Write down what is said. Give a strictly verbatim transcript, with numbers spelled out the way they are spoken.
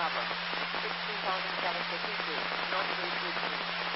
cover. sixteen thousand seven hundred fifty-two, north three three three.